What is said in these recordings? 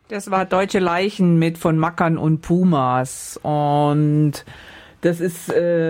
Das war Deutsche Leichen mit von Mackern und Pumas. Und das ist,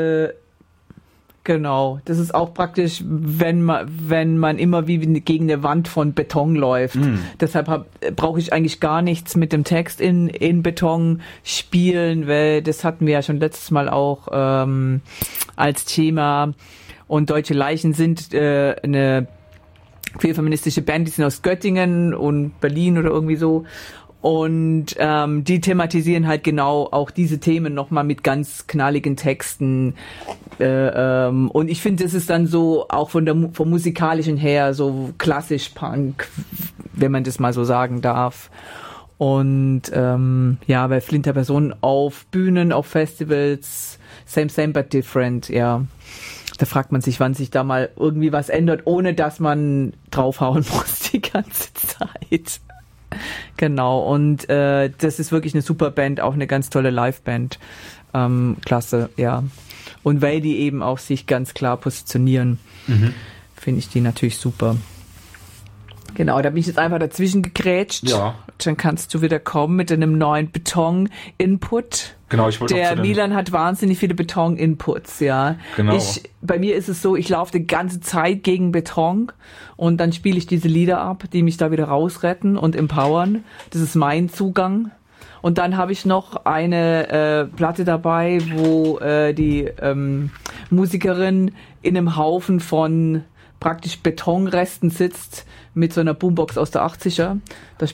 genau, das ist auch praktisch, wenn man immer wie gegen eine Wand von Beton läuft. Deshalb brauche ich eigentlich gar nichts mit dem Text in Beton spielen, weil das hatten wir ja schon letztes Mal auch als Thema. Und Deutsche Leichen sind eine queer-feministische Band, die sind aus Göttingen und Berlin oder irgendwie so. Und die thematisieren halt genau auch diese Themen nochmal mit ganz knalligen Texten. Und ich finde, das ist dann so auch vom musikalischen her so klassisch Punk, wenn man das mal so sagen darf. Und ja, bei Flinterperson auf Bühnen, auf Festivals, same but different, ja. Da fragt man sich, wann sich da mal irgendwie was ändert, ohne dass man draufhauen muss die ganze Zeit. Genau, und das ist wirklich eine super Band, auch eine ganz tolle Liveband. Klasse, ja. Und weil die eben auch sich ganz klar positionieren, finde ich die natürlich super. Genau, da bin ich jetzt einfach dazwischen gegrätscht. Ja. Dann kannst du wieder kommen mit einem neuen Beton-Input. Genau, ich wollte Der Milan hat wahnsinnig viele Beton-Inputs, ja. Genau. Bei mir ist es so, ich laufe die ganze Zeit gegen Beton und dann spiele ich diese Lieder ab, die mich da wieder rausretten und empowern. Das ist mein Zugang. Und dann habe ich noch eine Platte dabei, wo die Musikerin in einem Haufen von praktisch Betonresten sitzt mit so einer Boombox aus der 80er. Da